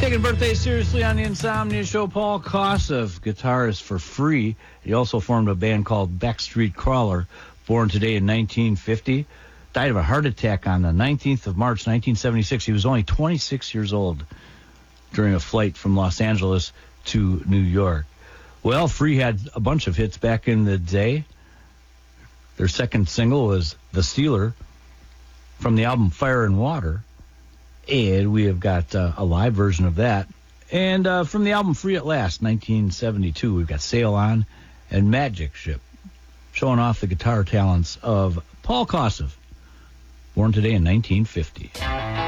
Taking birthdays seriously on the Insomnia Show, Paul Kossoff, guitarist for Free. He also formed a band called Backstreet Crawler, born today in 1950. Died of a heart attack on the 19th of March, 1976. He was only 26 years old during a flight from Los Angeles to New York. Well, Free had a bunch of hits back in the day. Their second single was The Stealer from the album Fire and Water. And we have got a live version of that. And from the album Free at Last, 1972, we've got Sail On and Magic Ship, showing off the guitar talents of Paul Kossoff, born today in 1950.